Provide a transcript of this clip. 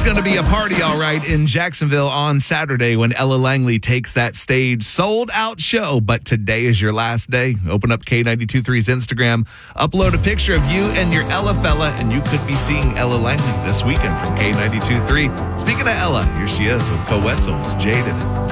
going to be a party, all right, in Jacksonville on Saturday when Ella Langley takes that stage. Sold out show, but today is your last day. Open up K92.3's Instagram, upload a picture of you and your Ella fella, and you could be seeing Ella Langley this weekend from K92.3. Speaking of Ella, here she is with Co Wetzel. It's Jaden.